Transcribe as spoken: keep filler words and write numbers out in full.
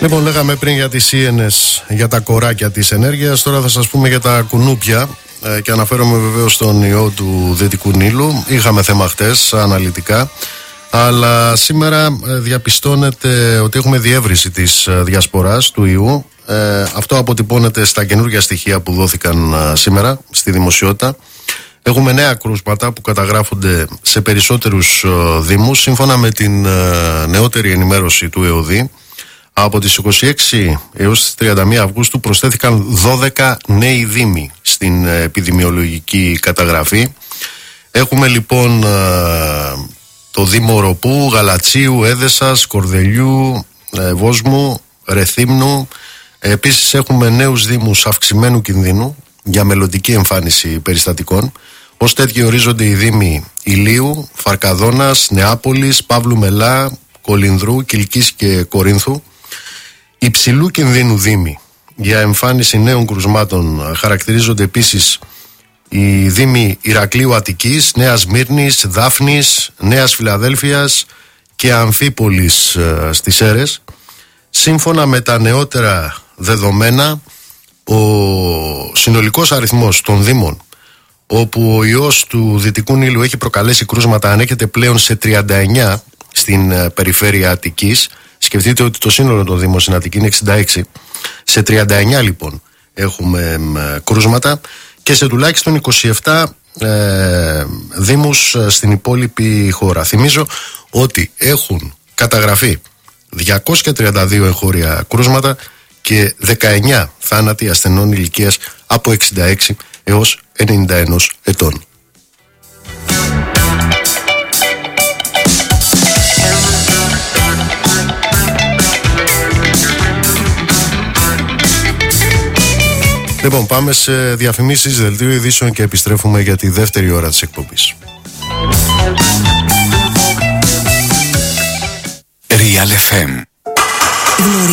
Λοιπόν, λέγαμε πριν για τις ίενες, για τα κοράκια της ενέργειας. Τώρα θα σας πούμε για τα κουνούπια ε, και αναφέρομαι βεβαίως στον ιό του Δυτικού Νείλου. Είχαμε θέμα χτες αναλυτικά, αλλά σήμερα ε, διαπιστώνεται ότι έχουμε διεύρυνση της ε, διασποράς του ιού. Ε, αυτό αποτυπώνεται στα καινούργια στοιχεία που δόθηκαν ε, σήμερα στη δημοσιότητα. Έχουμε νέα κρούσματα που καταγράφονται σε περισσότερους ε, δήμους. Σύμφωνα με την ε, νεότερη ενημέρωση του ΕΟΔΗ, από τις είκοσι έξι έως τις τριάντα μία Αυγούστου προσθέθηκαν δώδεκα νέοι δήμοι στην ε, επιδημιολογική καταγραφή. Έχουμε λοιπόν ε, το Δήμο Ροπού, Γαλατσίου, Έδεσας, Κορδελιού, ε, Βόσμου, Ρεθύμνου. Επίσης έχουμε νέους δήμους αυξημένου κινδύνου για μελλοντική εμφάνιση περιστατικών. Ως τέτοιοι ορίζονται οι δήμοι Ηλίου, Φαρκαδόνας, Νεάπολης, Παύλου Μελά, Κολυνδρού, Κιλκής και Κορίνθου. Υψηλού κινδύνου δήμοι για εμφάνιση νέων κρουσμάτων χαρακτηρίζονται επίσης οι δήμοι Ηρακλείου Αττικής, Νέας Σμύρνης, Δάφνης, Νέας Φιλαδέλφειας και Αμφίπολης ε, στις Σέρρες. Σύμφωνα με τα νεότερα δεδομένα, ο συνολικός αριθμός των δήμων όπου ο ιός του Δυτικού Νείλου έχει προκαλέσει κρούσματα ανέρχεται πλέον σε τριάντα εννιά στην ε, περιφέρεια Αττικής. Σκεφτείτε ότι το σύνολο των δήμων στην Αττική είναι εξήντα έξι. Σε τριάντα εννιά λοιπόν έχουμε ε, κρούσματα και σε τουλάχιστον είκοσι επτά ε, δήμους στην υπόλοιπη χώρα. Θυμίζω ότι έχουν καταγραφεί διακόσια τριάντα δύο εγχώρια κρούσματα και δεκαεννιά θάνατοι ασθενών ηλικίας από εξήντα έξι έως ενενήντα ένα ετών. Λοιπόν, πάμε σε διαφημίσεις, δελτίο ειδήσεων και επιστρέφουμε για τη δεύτερη ώρα της εκπομπής. Real εφ εμ.